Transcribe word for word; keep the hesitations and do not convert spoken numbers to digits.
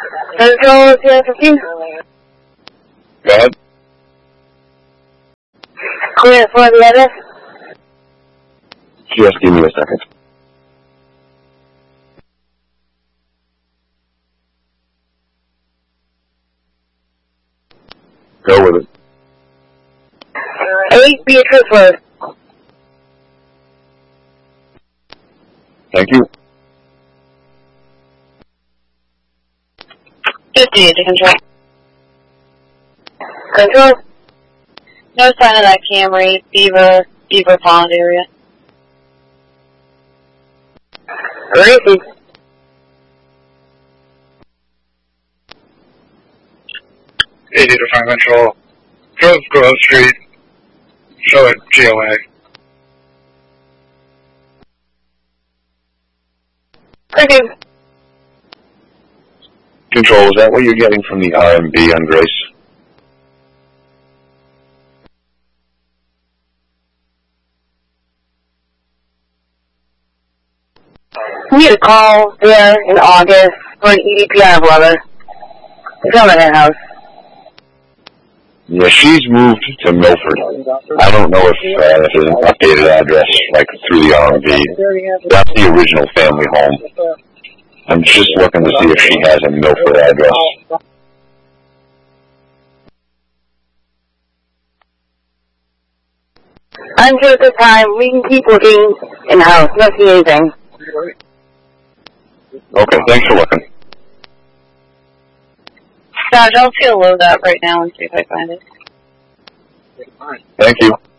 Control zero fifteen. Go ahead. Clear for the address. Just give me a second. Go with it. eight Beatrice Road. Thank you. fifty to control. Control. No sign of that Camry, Beaver, Beaver Pond area. Racing. eighty to find control. Drove Grove Street. Show it G O A. Okay. Control, is that what you're getting from the R M B on Grace? We had a call there in August for an E D P I brother. Come in that house. Yeah, she's moved to Milford. I don't know if, uh, if there's an updated address, like, through the R M B. That's the original family home. I'm just looking to see if she has a Milford address. Until the time, we can keep looking in the house. Not see anything. Okay, thanks for looking. Dodge, I'll feel load up right now and see if I find it. Thank you.